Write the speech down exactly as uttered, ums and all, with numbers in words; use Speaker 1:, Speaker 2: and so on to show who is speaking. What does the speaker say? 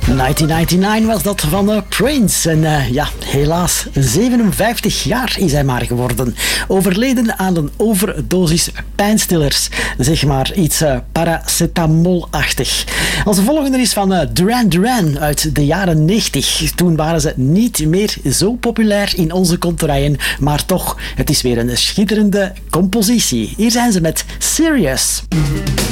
Speaker 1: negentien negenennegentig was dat van uh, Prince. En uh, ja, helaas, zevenenvijftig jaar is hij maar geworden. Overleden aan een overdosis pijnstillers. Zeg maar iets uh, paracetamolachtig. Onze volgende is van uh, Duran Duran uit de jaren negentig. Toen waren ze niet meer zo populair in onze konterijen, maar toch, het is weer een schitterende compositie. Hier zijn ze met Serious.